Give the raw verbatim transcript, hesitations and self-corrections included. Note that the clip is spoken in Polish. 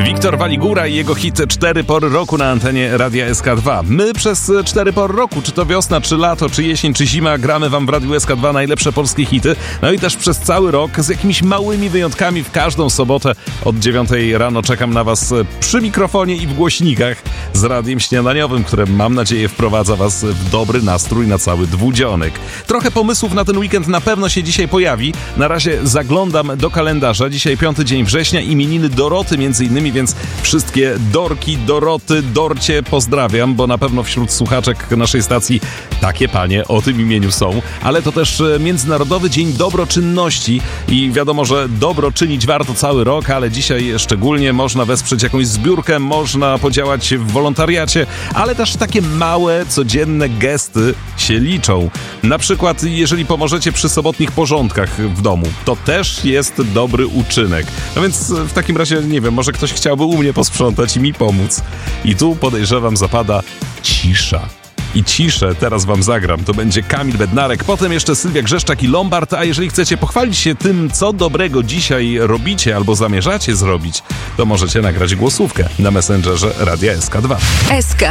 Wiktor Waligura i jego hit Cztery pory roku na antenie Radia S K dwa. My przez cztery pory roku, czy to wiosna, czy lato, czy jesień, czy zima, gramy wam w Radiu S K dwa najlepsze polskie hity. No i też przez cały rok z jakimiś małymi wyjątkami w każdą sobotę od dziewiątej rano czekam na was przy mikrofonie i w głośnikach z radiem śniadaniowym, które mam nadzieję wprowadza was w dobry nastrój na cały dwudzionek. Trochę pomysłów na ten weekend na pewno się dzisiaj pojawi. Na razie zaglądam do kalendarza. Dzisiaj piąty dzień września, imieniny Doroty między innymi, więc wszystkie Dorki, Doroty, Dorcie pozdrawiam, bo na pewno wśród słuchaczek naszej stacji takie panie o tym imieniu są. Ale to też Międzynarodowy Dzień Dobroczynności i wiadomo, że dobro czynić warto cały rok, ale dzisiaj szczególnie można wesprzeć jakąś zbiórkę, można podziałać w wolontariacie, ale też takie małe, codzienne gesty się liczą. Na przykład, jeżeli pomożecie przy sobotnich porządkach w domu, to też jest dobry uczynek. No więc w takim razie, nie wiem, może ktoś chciałby u mnie posprzątać i mi pomóc. I tu podejrzewam zapada cisza. I ciszę teraz wam zagram. To będzie Kamil Bednarek, potem jeszcze Sylwia Grzeszczak i Lombard, a jeżeli chcecie pochwalić się tym, co dobrego dzisiaj robicie albo zamierzacie zrobić, to możecie nagrać głosówkę na Messengerze Radia S K dwa. S K